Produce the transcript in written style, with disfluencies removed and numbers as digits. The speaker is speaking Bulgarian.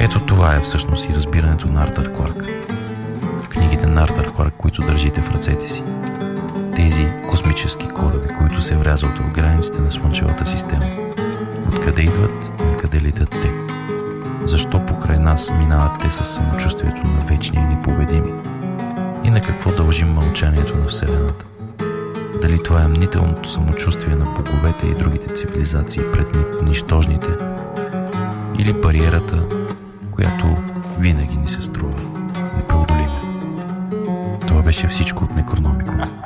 Ето това е всъщност и разбирането на Артър Кларк. Книгите на Артър Кларк, които държите в ръцете си. Тези космически кораби, които се врязват в границите на Слънчевата система. Откъде идват и накъде летят те? Защо покрай нас минават те със самочувствието на вечни и непобедими? И на какво дължим мълчанието на Вселената? Дали това е мнителното самочувствие на боговете и другите цивилизации пред нищожните? Или бариерата, която винаги ни се струва непреодолима? Това беше всичко от Некрономикон.